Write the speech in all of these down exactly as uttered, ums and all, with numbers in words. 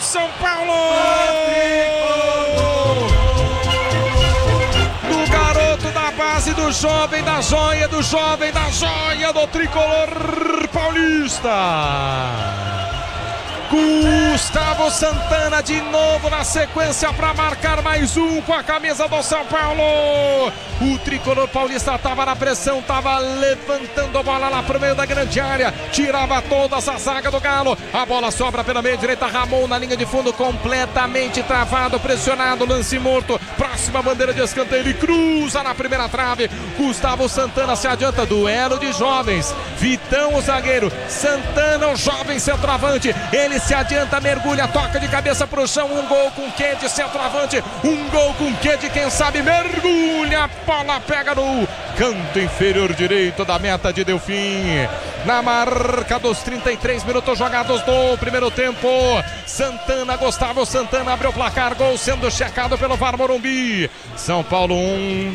São Paulo! Do garoto da base, do jovem, da joia, do jovem, da joia do tricolor paulista. Gustavo Santana de novo na sequência para marcar mais um com a camisa do São Paulo. O tricolor paulista estava na pressão, estava levantando a bola lá para o meio da grande área, tirava toda essa zaga do Galo. A bola sobra pela meia direita, Ramon na linha de fundo, completamente travado, pressionado, lance morto, próxima bandeira de escanteio, ele cruza na primeira trave. Gustavo Santana se adianta, duelo de jovens, Vitão o zagueiro, Santana o jovem centroavante, ele se adianta, mergulha, toca de cabeça pro chão, um gol com quê de centroavante, um gol com quê de quem sabe, mergulha, a bola pega no canto inferior direito da meta de Delfim. Na marca dos trinta e três minutos jogados do primeiro tempo, Santana, Gustavo Santana abriu o placar, gol sendo checado pelo V A R Morumbi. São Paulo um,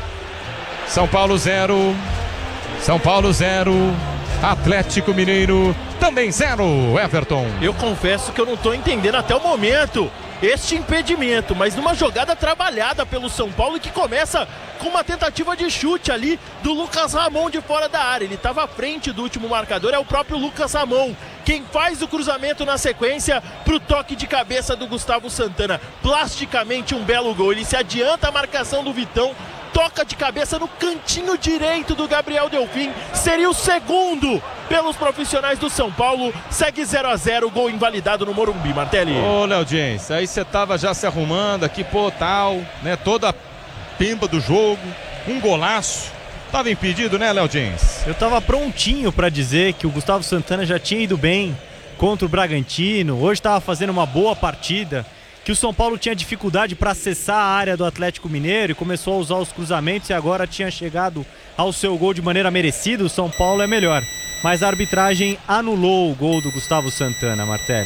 São Paulo zero, São Paulo zero, Atlético Mineiro também zero, Everton. Eu confesso que eu não estou entendendo até o momento este impedimento, mas numa jogada trabalhada pelo São Paulo que começa com uma tentativa de chute ali do Lucas Ramon de fora da área. Ele estava à frente do último marcador, é o próprio Lucas Ramon quem faz o cruzamento na sequência para o toque de cabeça do Gustavo Santana. Plasticamente um belo gol, ele se adianta a marcação do Vitão, toca de cabeça no cantinho direito do Gabriel Delfim, seria o segundo pelos profissionais do São Paulo. Segue zero a zero, gol invalidado no Morumbi, Martelli. Ô, Léo Dias, aí você tava já se arrumando aqui, pô, tal, né, toda a pimba do jogo, um golaço, tava impedido, né, Léo Dias? Eu tava prontinho pra dizer que o Gustavo Santana já tinha ido bem contra o Bragantino, hoje tava fazendo uma boa partida, que o São Paulo tinha dificuldade para acessar a área do Atlético Mineiro e começou a usar os cruzamentos e agora tinha chegado ao seu gol de maneira merecida. O São Paulo é melhor, mas a arbitragem anulou o gol do Gustavo Santana, Martelli.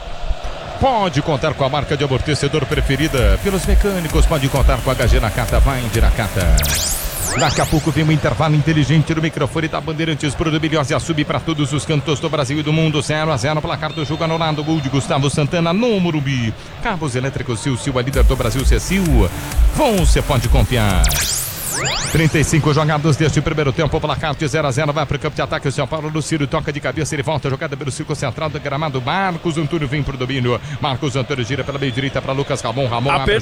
Pode contar com a marca de amortecedor preferida pelos mecânicos, pode contar com a H G Nakata, vai de Nakata. Daqui a pouco vem um intervalo inteligente no microfone da Bandeirantes, Produbilhose a subir para todos os cantos do Brasil e do mundo. Zero a zero, placar do jogo anulado, gol de Gustavo Santana no Morumbi. Cabos elétricos Sil, Sil, a líder do Brasil, Cecil. Você pode confiar. trinta e cinco jogados deste primeiro tempo, placar de zero a zero, vai para o campo de ataque o São Paulo. Lucílio toca de cabeça, ele volta, jogada pelo círculo central do gramado. Marcos Antônio vem para o domínio, Marcos Antônio gira pela meia direita para Lucas Ramon, Ramon apertou